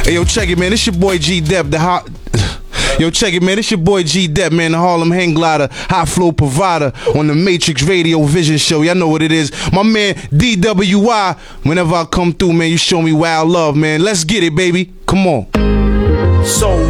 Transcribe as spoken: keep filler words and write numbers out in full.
Hey, yo, check it, man. It's your boy G Dep, the hot. Yo, check it, man. It's your boy G Dep, man. The Harlem Hang Glider, high flow provider on the Matrix Radio Vision Show. Y'all know what it is. My man D W I. Whenever I come through, man, you show me wild love, man. Let's get it, baby. Come on. So